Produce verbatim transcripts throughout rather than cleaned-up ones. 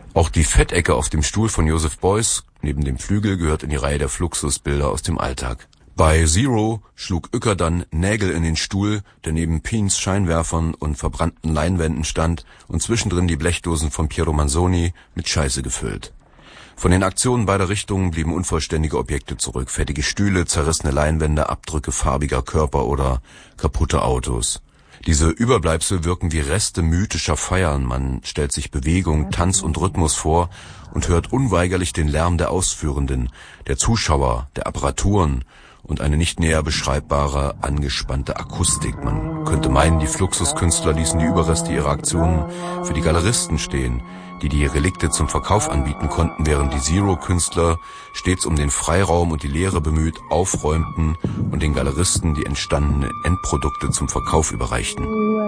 Auch die Fettecke auf dem Stuhl von Joseph Beuys neben dem Flügel gehört in die Reihe der Fluxusbilder aus dem Alltag. Bei Zero schlug Uecker dann Nägel in den Stuhl, der neben Peens Scheinwerfern und verbrannten Leinwänden stand und zwischendrin die Blechdosen von Piero Manzoni mit Scheiße gefüllt. Von den Aktionen beider Richtungen blieben unvollständige Objekte zurück. Fettige Stühle, zerrissene Leinwände, Abdrücke farbiger Körper oder kaputte Autos. Diese Überbleibsel wirken wie Reste mythischer Feiern. Man stellt sich Bewegung, Tanz und Rhythmus vor und hört unweigerlich den Lärm der Ausführenden, der Zuschauer, der Apparaturen und eine nicht näher beschreibbare, angespannte Akustik. Man könnte meinen, die Fluxuskünstler ließen die Überreste ihrer Aktionen für die Galeristen stehen, die die Relikte zum Verkauf anbieten konnten, während die Zero-Künstler stets um den Freiraum und die Leere bemüht aufräumten und den Galeristen die entstandenen Endprodukte zum Verkauf überreichten.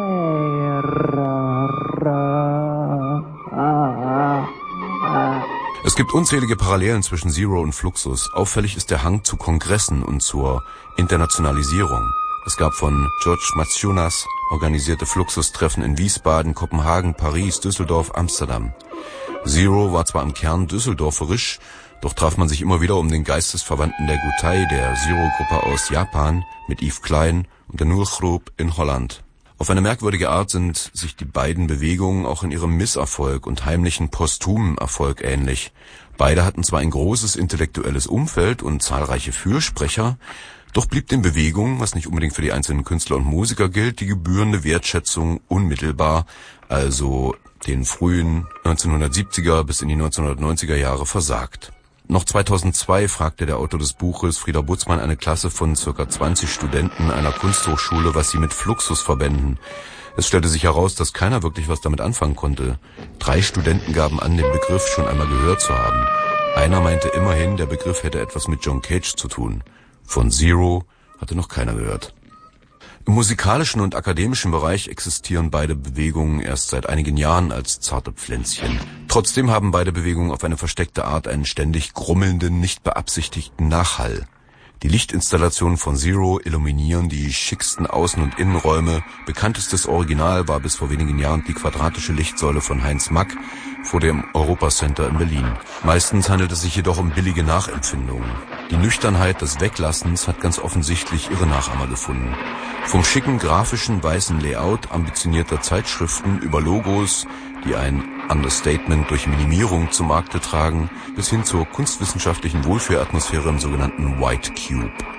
Es gibt unzählige Parallelen zwischen Zero und Fluxus. Auffällig ist der Hang zu Kongressen und zur Internationalisierung. Es gab von George Maciunas organisierte Fluxustreffen in Wiesbaden, Kopenhagen, Paris, Düsseldorf, Amsterdam. Zero war zwar im Kern düsseldorferisch, doch traf man sich immer wieder, um den Geistesverwandten der Gutai, der Zero-Gruppe aus Japan, mit Yves Klein und der Noorgroep in Holland. Auf eine merkwürdige Art sind sich die beiden Bewegungen auch in ihrem Misserfolg und heimlichen posthumen Erfolg ähnlich. Beide hatten zwar ein großes intellektuelles Umfeld und zahlreiche Fürsprecher, doch blieb den Bewegungen, was nicht unbedingt für die einzelnen Künstler und Musiker gilt, die gebührende Wertschätzung unmittelbar, also den frühen neunzehnhundertsiebziger bis in die neunzehnhundertneunziger Jahre versagt. Noch zweitausendzwei fragte der Autor des Buches, Frieder Butzmann, eine Klasse von circa zwanzig Studenten einer Kunsthochschule, was sie mit Fluxus verbänden. Es stellte sich heraus, dass keiner wirklich was damit anfangen konnte. Drei Studenten gaben an, den Begriff schon einmal gehört zu haben. Einer meinte immerhin, der Begriff hätte etwas mit John Cage zu tun. Von Zero hatte noch keiner gehört. Im musikalischen und akademischen Bereich existieren beide Bewegungen erst seit einigen Jahren als zarte Pflänzchen. Trotzdem haben beide Bewegungen auf eine versteckte Art einen ständig grummelnden, nicht beabsichtigten Nachhall. Die Lichtinstallationen von Zero illuminieren die schicksten Außen- und Innenräume. Bekanntestes Original war bis vor wenigen Jahren die quadratische Lichtsäule von Heinz Mack vor dem Europacenter in Berlin. Meistens handelt es sich jedoch um billige Nachempfindungen. Die Nüchternheit des Weglassens hat ganz offensichtlich ihre Nachahmer gefunden. Vom schicken grafischen weißen Layout ambitionierter Zeitschriften über Logos, die ein Understatement durch Minimierung zum Markte tragen, bis hin zur kunstwissenschaftlichen Wohlfühlatmosphäre im sogenannten White Cube.